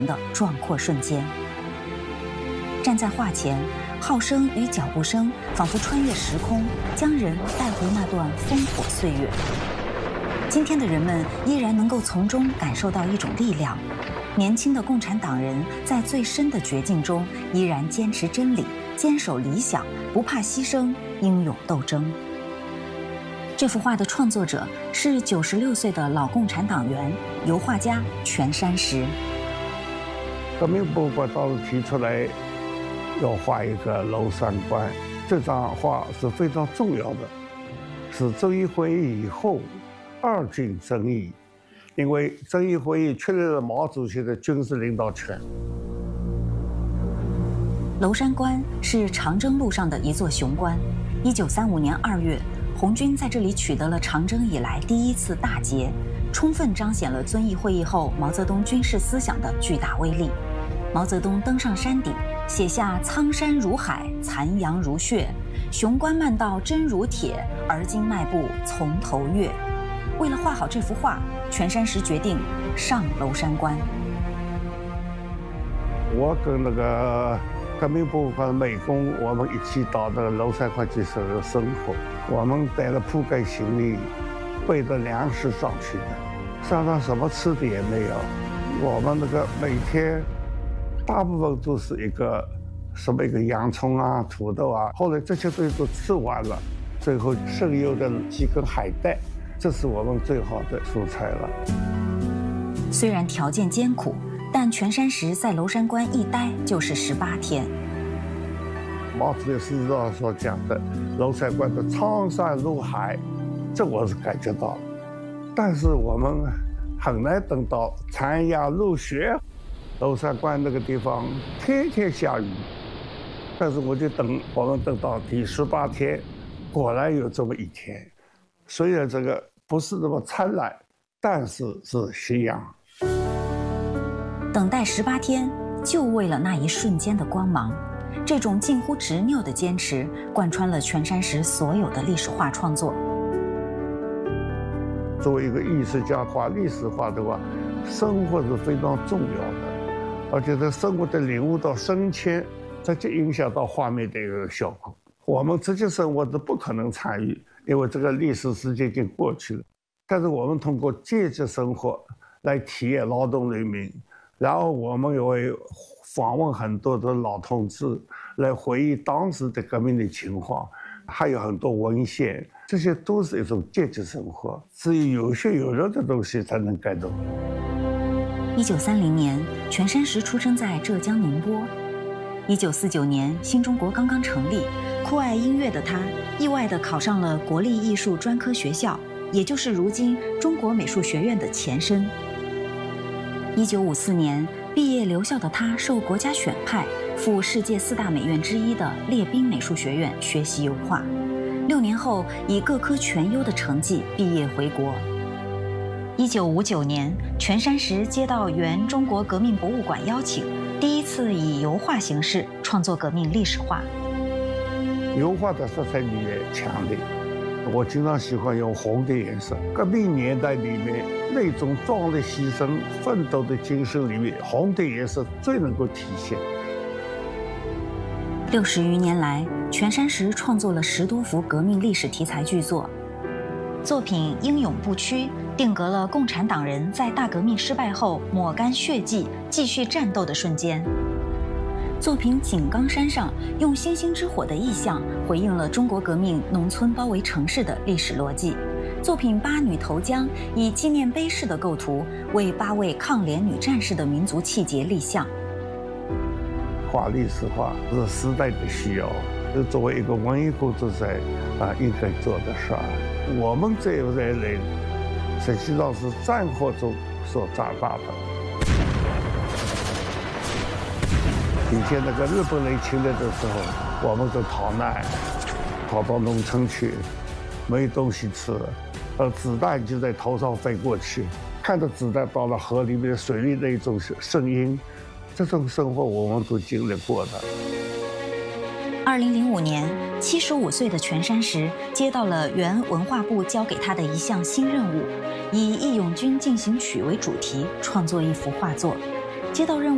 的壮阔瞬间。站在画前，号声与脚步声仿佛穿越时空，将人带回那段烽火岁月。今天的人们依然能够从中感受到一种力量。年轻的共产党人在最深的绝境中，依然坚持真理，坚守理想，不怕牺牲，英勇斗争。这幅画的创作者是96岁的老共产党员、油画家全山石。 革命博物馆当时提出来要画一个娄山关，这张画是非常重要的，是遵义会议以后2军争议，因为遵义会议确立了毛主席的军事领导权。 娄山关是长征路上的一座雄关。1935年2月，红军在这里取得了长征以来第一次大捷，充分彰显了遵义会议后毛泽东军事思想的巨大威力。毛泽东登上山顶，写下“苍山如海，残阳如血，雄关漫道真如铁，而今迈步从头越”。为了画好这幅画，全山石决定上娄山关。 我跟那个革命博物馆的美工，我们一起到那个娄山关去生活。我们带了铺盖行李，背着粮食上去的，山上什么吃的也没有。我们那个每天大部分都是一个洋葱啊、土豆啊，后来这些东西都吃完了，最后剩余的几根海带，这是我们最好的蔬菜了。 虽然条件艰苦，但全山石在娄山关一待就是18天。 毛主席诗上所讲的娄山关的苍山如海，这我是感觉到了，但是我们很难等到残阳如血。娄山关那个地方天天下雨，但是我们等到第18天，果然有这么一天。虽然这个不是那么灿烂，但是是夕阳。 等待18天，就为了那一瞬间的光芒。这种近乎执拗的坚持，贯穿了全山石所有的历史画创作。 作为一个艺术家画历史画的话，生活是非常重要的，而且在生活的领悟到深浅，这就影响到画面的一个效果。我们直接生活是不可能参与，因为这个历史时间已经过去了。但是我们通过阶级生活来体验劳动人民，然后我们也会访问很多的老同志，来回忆当时的革命的情况，还有很多文献，这些都是一种阶级生活，只有有血有肉的东西才能感动。 1930年，全山石出生在浙江宁波。1949年，新中国刚刚成立，酷爱音乐的他意外地考上了国立艺术专科学校，也就是如今中国美术学院的前身。1954年毕业留校的他受国家选派赴世界4大美院之一的列宾美术学院学习油画。6年后，以各科全优的成绩毕业回国。1959年，全山石接到原中国革命博物馆邀请，第一次以油画形式创作革命历史画。 油画的色彩里面强烈，我经常喜欢用红的颜色。革命年代里面那种壮烈牺牲、奋斗的精神里面，红的颜色最能够体现。 60余年来，全山石创作了10多幅革命历史题材巨作，作品英勇不屈，定格了共产党人在大革命失败后抹干血迹、继续战斗的瞬间。作品《井冈山上》用星星之火的意象回应了中国革命农村包围城市的历史逻辑。作品《八女投江》以纪念碑式的构图为8位抗联女战士的民族气节立像。 画历史画是时代的需要，是作为一个文艺工作者应该做的事儿。我们这一代人实际上是战火中所长大的。以前那个日本人侵略的时候，我们都逃难，跑到农村去，没东西吃，子弹就在头上飞过去，看着子弹到了河里面、水里的一种声音，这种生活我们都经历过的。 2005年，75岁的全山石接到了原文化部交给他的一项新任务，以《义勇军进行曲》为主题，创作一幅画作。接到任务